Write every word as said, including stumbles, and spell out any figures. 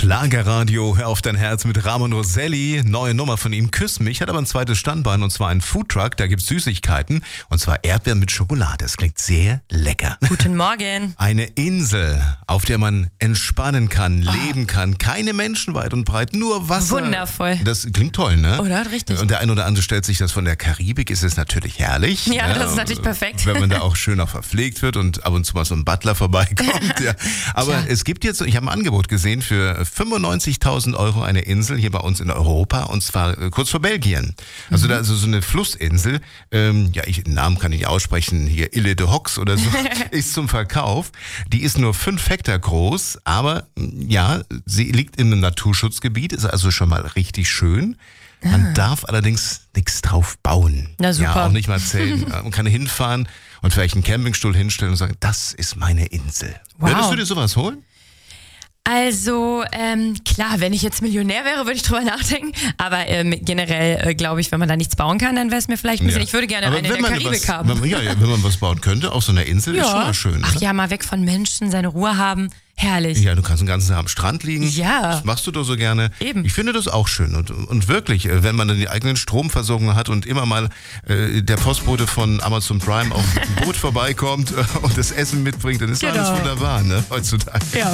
Schlagerradio, hör auf dein Herz mit Ramon Roselli. Neue Nummer von ihm, Küss mich, hat aber ein zweites Standbein und zwar ein Foodtruck. Da gibt's Süßigkeiten und zwar Erdbeeren mit Schokolade. Das klingt sehr lecker. Guten Morgen. Eine Insel, auf der man entspannen kann, leben kann. Keine Menschen weit und breit, nur Wasser. Wundervoll. Das klingt toll, ne? Oder? Richtig. Und der ein oder andere stellt sich das von der Karibik, ist es natürlich herrlich. Ja, das ist natürlich perfekt. Wenn man da auch schön auch verpflegt wird und ab und zu mal so ein Butler vorbeikommt. Ja. Aber Tja. es gibt jetzt, ich habe ein Angebot gesehen für fünfundneunzigtausend Euro eine Insel hier bei uns in Europa und zwar äh, kurz vor Belgien. Also mhm. da ist so eine Flussinsel, ähm, ja, ich, den Namen kann ich nicht aussprechen, hier Ile de Hox oder so, ist zum Verkauf. Die ist nur fünf Hektar groß, aber ja, sie liegt in einem Naturschutzgebiet, ist also schon mal richtig schön. Man ah. darf allerdings nichts drauf bauen. Na super. Ja, auch nicht mal zählen. Man kann hinfahren und vielleicht einen Campingstuhl hinstellen und sagen, das ist meine Insel. Wow. Würdest du dir sowas holen? Also, ähm, klar, wenn ich jetzt Millionär wäre, würde ich drüber nachdenken. Aber ähm, generell äh, glaube ich, wenn man da nichts bauen kann, dann wäre es mir vielleicht ein bisschen, Ja. ich würde gerne Aber eine in wenn der man Karibik was, haben. Wenn, ja, wenn man was bauen könnte, auf so einer Insel, ist schon mal schön. Ach ne? ja, mal weg von Menschen, seine Ruhe haben. Herrlich. Ja, du kannst den ganzen Tag am Strand liegen. Ja. Das machst du doch so gerne. Eben. Ich finde das auch schön. Und, und wirklich, äh, wenn man dann die eigenen Stromversorgung hat und immer mal äh, der Postbote von Amazon Prime auf dem Boot vorbeikommt äh, und das Essen mitbringt, dann ist Genau. alles wunderbar, ne, heutzutage. Ja.